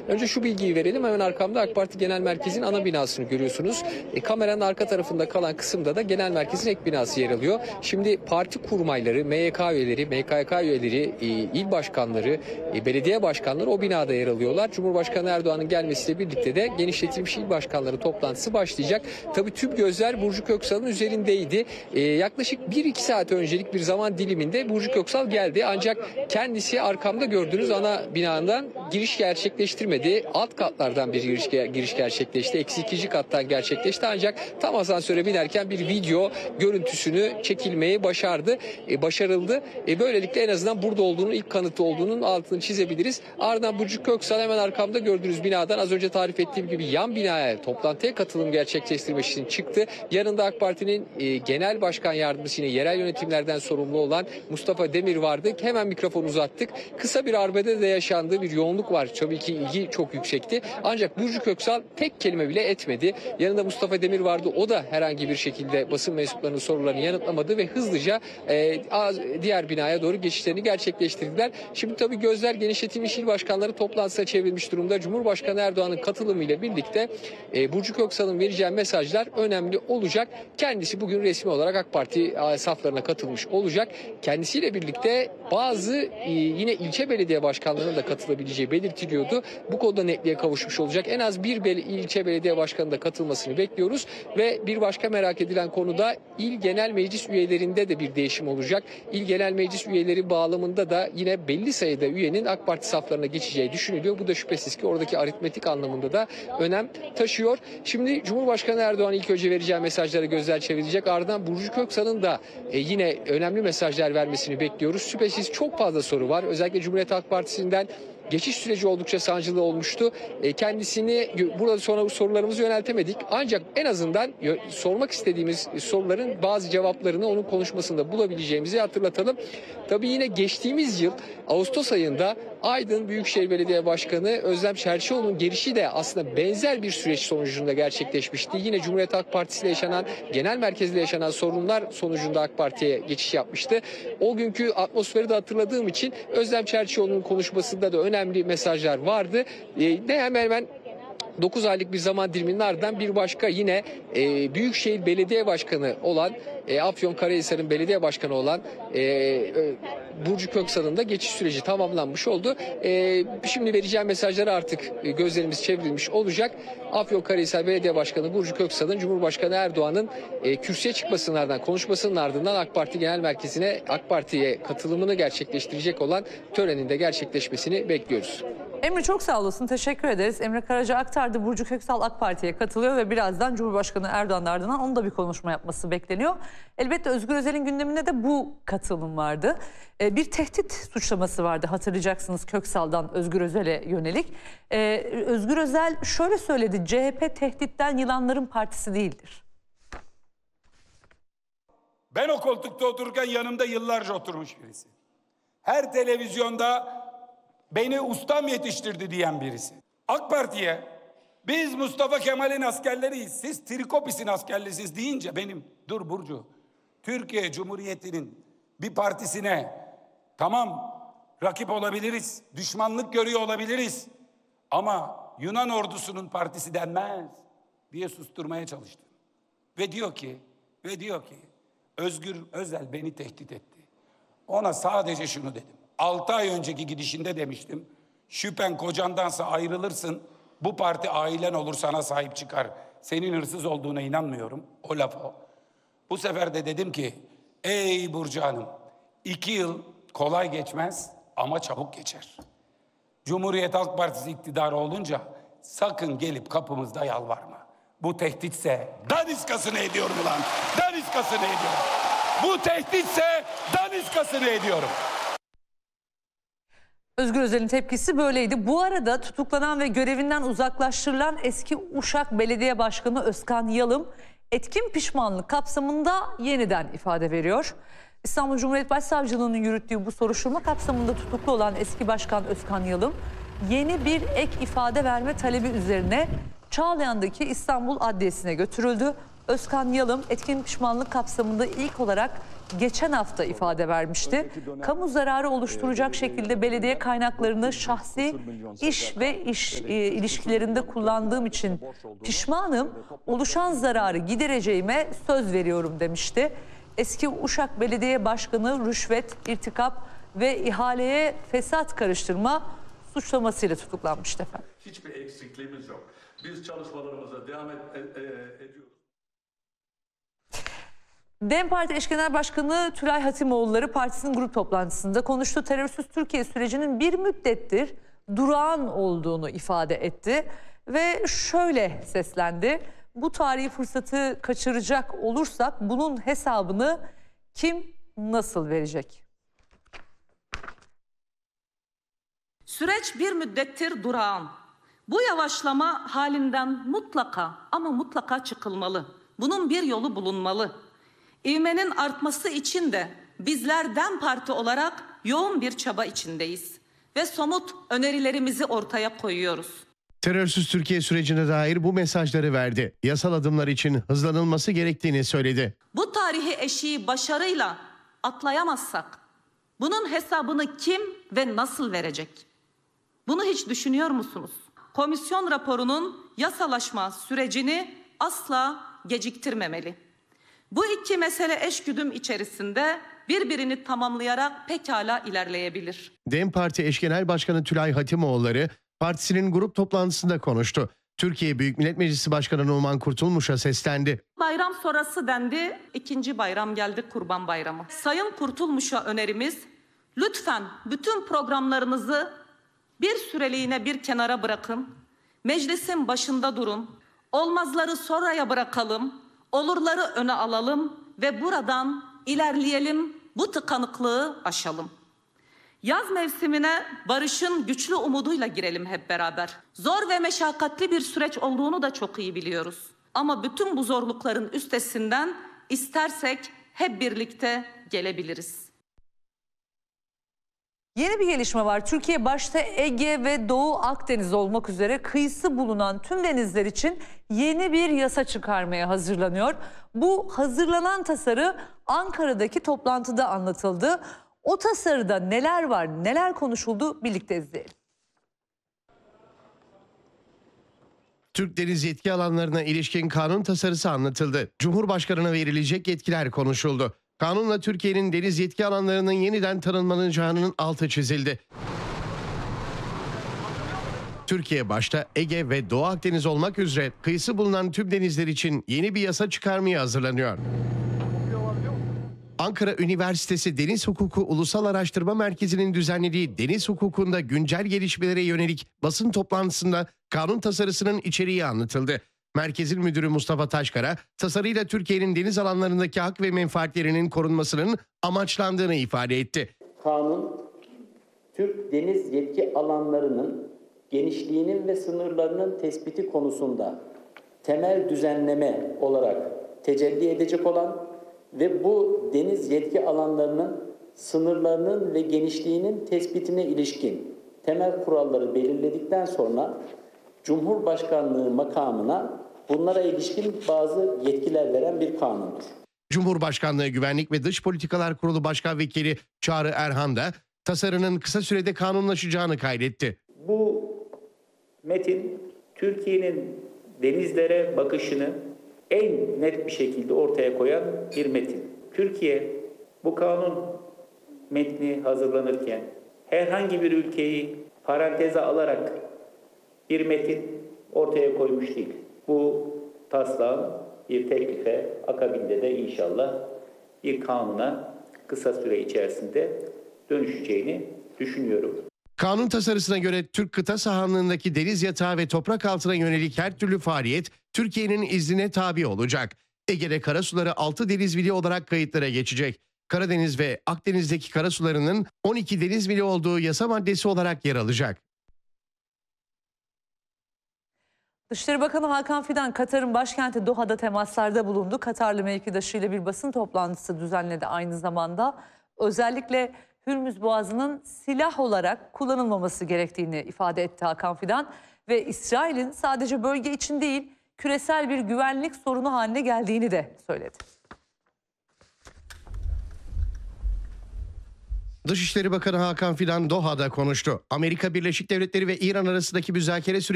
Önce şu bilgiyi verelim. Hemen arkamda AK Parti Genel Merkezi'nin ana binasını görüyorsunuz. Kameranın arka tarafında kalan kısımda da Genel Merkez'in ek binası yer alıyor. Şimdi parti kurmayları, MYK üyeleri, MKYK üyeleri, il başkanları, belediye başkanları o binada yer alıyorlar. Cumhurbaşkanı Erdoğan'ın gelmesiyle birlikte de genişletilmiş il başkanları toplantısı başlayacak. Tabii tüm gözler Burcu Köksal'ın üzerindeydi. Yaklaşık 1-2 saat öncelik bir zaman diliminde Burcu Köksal geldi. Ancak kendisi arkamda gördüğünüz ana binadan giriş gerçekleştirmedi. Alt katlardan bir giriş gerçekleşti. -2. kattan gerçekleşti. Ancak tam asansöre binerken bir video görüntüsünü çekilmeyi başarıldı. Böylelikle en azından burada olduğunu, ilk kanıtı olduğunun altını çizebiliriz. Ardından Burcu Köksal hemen arkamda gördüğünüz binadan az önce tarif ettiğim gibi yan binaya toplantıya katılım gerçekleştirmek için çıktı. Yanında AK Parti'nin genel başkan yardımcısı, yine yerel yönetimlerden sorumlu olan Mustafa Demir vardı. Hemen mikrofonu uzattık. Kısa bir arbede de yaşandığı bir yoğunluk var. Tabii ki ilgi çok yüksekti. Ancak Burcu Köksal tek kelime bile etmedi. Yanında Mustafa Demir vardı. O da herhangi bir şekilde basın mensuplarının sorularını yanıtlamadı ve hızlıca diğer binaya doğru geçişlerini gerçekleştirdiler. Şimdi tabii gözler genişletilmiş il başkanları toplantısına çevrilmiş durumda. Cumhurbaşkanı Erdoğan'ın katılımıyla birlikte Burcu Köksal'ın vereceği mesajlar önemli olacak. Kendisi bugün resmi olarak AK Parti saflarına katılmış olacak. Kendisiyle birlikte bazı yine ilçe belediye başkanlarının da katılabileceği belirtiliyordu. Bu konuda netliğe kavuşmuş olacak. En az bir ilçe belediye başkanının da katılmasını bekliyoruz ve bir başka merak edilen konuda il genel meclis üyelerinde de bir değişim olacak. İl genel meclis üyeleri bağlamında da yine belli sayıda üyenin AK Parti saflarına geçeceği düşünülüyor. Bu da şüphesiz ki oradaki aritmetik anlamında da önem taşıyor. Şimdi Cumhurbaşkanı Erdoğan ilk önce vereceği mesajlara gözler çevrilecek. Ardından Burcu Köksal'ın da yine önemli mesajlar vermesini bekliyoruz. Şüphesiz çok fazla soru var. Özellikle Cumhuriyet Halk Partisi'nden geçiş süreci oldukça sancılı olmuştu. Kendisini burada sonra sorularımızı yöneltemedik. Ancak en azından sormak istediğimiz soruların bazı cevaplarını onun konuşmasında bulabileceğimizi hatırlatalım. Tabii yine geçtiğimiz yıl Ağustos ayında Aydın Büyükşehir Belediye Başkanı Özlem Çerçioğlu'nun gelişi de aslında benzer bir süreç sonucunda gerçekleşmişti. Yine Cumhuriyet Halk Partisi ile yaşanan, genel merkezde yaşanan sorunlar sonucunda AK Parti'ye geçiş yapmıştı. O günkü atmosferi de hatırladığım için Özlem Çerçioğlu'nun konuşmasında da önemli mesajlar vardı. Hemen 9 aylık bir zaman diliminin ardından bir başka yine Büyükşehir Belediye Başkanı olan Afyonkarahisar'ın belediye başkanı olan Burcu Köksal'ın da geçiş süreci tamamlanmış oldu. Şimdi vereceğim mesajlara artık gözlerimiz çevrilmiş olacak. Afyonkarahisar Belediye Başkanı Burcu Köksal'ın Cumhurbaşkanı Erdoğan'ın kürsüye çıkmasının ardından, konuşmasının ardından AK Parti Genel Merkezi'ne, AK Parti'ye katılımını gerçekleştirecek olan törenin de gerçekleşmesini bekliyoruz. Emre çok sağ olasın. Teşekkür ederiz. Emre Karaca aktardı. Burcu Köksal AK Parti'ye katılıyor ve birazdan Cumhurbaşkanı Erdoğan'ın ardından onun da bir konuşma yapması bekleniyor. Elbette Özgür Özel'in gündeminde de bu katılım vardı. Bir tehdit suçlaması vardı, hatırlayacaksınız, Köksal'dan Özgür Özel'e yönelik. Özgür Özel şöyle söyledi: CHP tehditten yılanların partisi değildir. Ben o koltukta otururken yanımda yıllarca oturmuş birisi. Her televizyonda beni ustam yetiştirdi diyen birisi. AK Parti'ye biz Mustafa Kemal'in askerleriyiz, siz Trikopis'in askerlisiz deyince benim, dur Burcu, Türkiye Cumhuriyeti'nin bir partisine tamam rakip olabiliriz, düşmanlık görüyor olabiliriz ama Yunan ordusunun partisi denmez diye susturmaya çalıştı. Ve diyor ki Özgür Özel beni tehdit etti. Ona sadece şunu dedim. 6 ay önceki gidişinde demiştim. Şüphen kocandansa ayrılırsın. Bu parti ailen olur, sana sahip çıkar. Senin hırsız olduğuna inanmıyorum. O laf o. Bu sefer de dedim ki ey Burcu Hanım, 2 yıl kolay geçmez ama çabuk geçer. Cumhuriyet Halk Partisi iktidarı olunca sakın gelip kapımızda yalvarma. Bu tehditse daniskasını ediyorum ulan. Daniskasını ediyorum. Bu tehditse daniskasını ediyorum. Özgür Özel'in tepkisi böyleydi. Bu arada tutuklanan ve görevinden uzaklaştırılan eski Uşak Belediye Başkanı Özkan Yalım etkin pişmanlık kapsamında yeniden ifade veriyor. İstanbul Cumhuriyet Başsavcılığı'nın yürüttüğü bu soruşturma kapsamında tutuklu olan eski başkan Özkan Yalım yeni bir ek ifade verme talebi üzerine Çağlayan'daki İstanbul Adliyesi'ne götürüldü. Özkan Yalım etkin pişmanlık kapsamında ilk olarak geçen hafta ifade vermişti. Kamu zararı oluşturacak şekilde belediye kaynaklarını şahsi iş ve iş ilişkilerinde kullandığım için pişmanım. Oluşan zararı gidereceğime söz veriyorum demişti. Eski Uşak Belediye Başkanı rüşvet, irtikap ve ihaleye fesat karıştırma suçlamasıyla tutuklanmıştı efendim. Hiçbir eksikliğimiz yok. Biz çalışmalarımıza devam ediyoruz. DEM Parti Eş Genel Başkanı Tülay Hatimoğulları partisinin grup toplantısında konuştu. Terörsüz Türkiye sürecinin bir müddettir durağan olduğunu ifade etti ve şöyle seslendi. Bu tarihi fırsatı kaçıracak olursak bunun hesabını kim nasıl verecek? Süreç bir müddettir durağan. Bu yavaşlama halinden mutlaka ama mutlaka çıkılmalı. Bunun bir yolu bulunmalı. İvmenin artması için de bizler DEM Parti olarak yoğun bir çaba içindeyiz ve somut önerilerimizi ortaya koyuyoruz. Terörsüz Türkiye sürecine dair bu mesajları verdi. Yasal adımlar için hızlanılması gerektiğini söyledi. Bu tarihi eşiği başarıyla atlayamazsak bunun hesabını kim ve nasıl verecek? Bunu hiç düşünüyor musunuz? Komisyon raporunun yasalaşma sürecini asla geciktirmemeli. Bu iki mesele eşgüdüm içerisinde birbirini tamamlayarak pekala ilerleyebilir. DEM Parti Eş Genel Başkanı Tülay Hatimoğulları partisinin grup toplantısında konuştu. Türkiye Büyük Millet Meclisi Başkanı Numan Kurtulmuş'a seslendi. Bayram sonrası dendi, ikinci bayram geldi, Kurban Bayramı. Sayın Kurtulmuş'a önerimiz, lütfen bütün programlarınızı bir süreliğine bir kenara bırakın. Meclisin başında durun. Olmazları sonraya bırakalım. Olurları öne alalım ve buradan ilerleyelim. Bu tıkanıklığı aşalım. Yaz mevsimine barışın güçlü umuduyla girelim hep beraber. Zor ve meşakkatli bir süreç olduğunu da çok iyi biliyoruz. Ama bütün bu zorlukların üstesinden istersek hep birlikte gelebiliriz. Yeni bir gelişme var. Türkiye başta Ege ve Doğu Akdeniz olmak üzere kıyısı bulunan tüm denizler için yeni bir yasa çıkarmaya hazırlanıyor. Bu hazırlanan tasarı Ankara'daki toplantıda anlatıldı. O tasarıda neler var, neler konuşuldu birlikte izleyelim. Türk deniz yetki alanlarına ilişkin kanun tasarısı anlatıldı. Cumhurbaşkanına verilecek yetkiler konuşuldu. Kanunla Türkiye'nin deniz yetki alanlarının yeniden tanımlanacağının altı çizildi. Türkiye başta Ege ve Doğu Akdeniz olmak üzere kıyısı bulunan tüm denizler için yeni bir yasa çıkarmaya hazırlanıyor. Ankara Üniversitesi Deniz Hukuku Ulusal Araştırma Merkezi'nin düzenlediği deniz hukukunda güncel gelişmelere yönelik basın toplantısında kanun tasarısının içeriği anlatıldı. Merkezin müdürü Mustafa Taşkara, tasarıyla Türkiye'nin deniz alanlarındaki hak ve menfaatlerinin korunmasının amaçlandığını ifade etti. Kanun, Türk deniz yetki alanlarının genişliğinin ve sınırlarının tespiti konusunda temel düzenleme olarak tecelli edecek olan ve bu deniz yetki alanlarının sınırlarının ve genişliğinin tespitine ilişkin temel kuralları belirledikten sonra Cumhurbaşkanlığı makamına bunlara ilişkin bazı yetkiler veren bir kanundur. Cumhurbaşkanlığı Güvenlik ve Dış Politikalar Kurulu Başkan Vekili Çağrı Erhan da tasarının kısa sürede kanunlaşacağını kaydetti. Bu metin Türkiye'nin denizlere bakışını en net bir şekilde ortaya koyan bir metin. Türkiye bu kanun metni hazırlanırken herhangi bir ülkeyi paranteze alarak bir metin ortaya koymuş değil. Bu taslağın bir teklife, akabinde de inşallah bir kanuna kısa süre içerisinde dönüşeceğini düşünüyorum. Kanun tasarısına göre Türk kıta sahanlığındaki deniz yatağı ve toprak altına yönelik her türlü faaliyet Türkiye'nin iznine tabi olacak. Ege'de karasuları 6 deniz mili olarak kayıtlara geçecek. Karadeniz ve Akdeniz'deki karasularının 12 deniz mili olduğu yasa maddesi olarak yer alacak. Dışişleri Bakanı Hakan Fidan, Katar'ın başkenti Doha'da temaslarda bulundu. Katarlı mevkidaşıyla bir basın toplantısı düzenledi aynı zamanda. Özellikle Hürmüz Boğazı'nın silah olarak kullanılmaması gerektiğini ifade etti Hakan Fidan. Ve İsrail'in sadece bölge için değil, küresel bir güvenlik sorunu haline geldiğini de söyledi. Dışişleri Bakanı Hakan Fidan Doha'da konuştu. Amerika Birleşik Devletleri ve İran arasındaki müzakere süreci